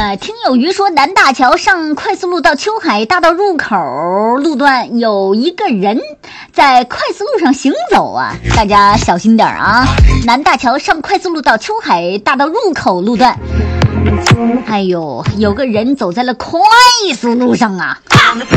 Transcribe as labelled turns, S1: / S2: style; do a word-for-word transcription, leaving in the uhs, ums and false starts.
S1: 呃，听有鱼说南大桥上快速路到秋海大道入口路段有一个人在快速路上行走啊，大家小心点啊！南大桥上快速路到秋海大道入口路段，哎呦，有个人走在了快速路上啊！